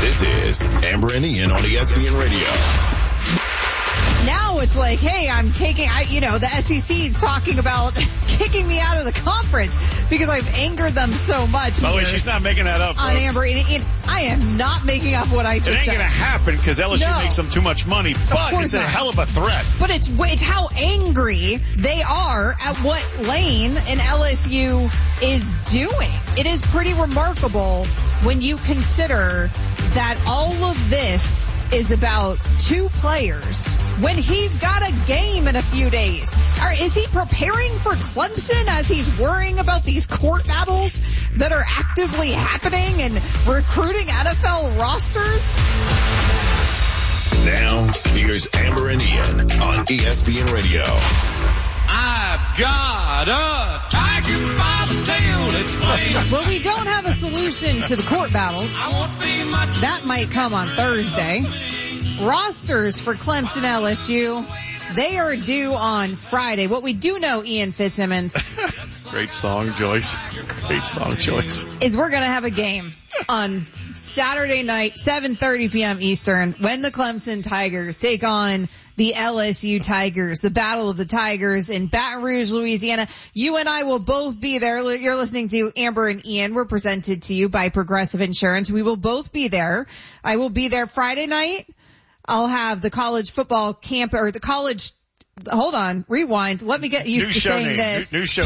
This is Amber and Ian on ESPN Radio. Now it's like, hey, the SEC is talking about kicking me out of the conference because I've angered them so much. By the way, she's not making that up, on folks. Amber. I am not making up what I just said. It ain't going to happen because LSU makes them too much money, but it's a hell of a threat. But it's how angry they are at what Lane and LSU is doing. It is pretty remarkable when you consider that all of this is about two players when he's got a game in a few days. Is he preparing for Clemson as he's worrying about these court battles that are actively happening and recruiting NFL rosters? Now, here's Amber and Ian on ESPN Radio. I've got a tiger by the tail, it's plain. Well, we don't have a solution to the court battles. That might come on Thursday. Rosters for Clemson LSU, they are due on Friday. What we do know, Ian Fitzsimmons. Great song, Joyce. Great song, Joyce. Is we're going to have a game on Saturday night, 7:30 p.m. Eastern, when the Clemson Tigers take on the LSU Tigers, the Battle of the Tigers in Baton Rouge, Louisiana. You and I will both be there. You're listening to Amber and Ian. We're presented to you by Progressive Insurance. We will both be there. I will be there Friday night. I'll have the college football camp or the college. Hold on, rewind. Let me get used to saying this. New show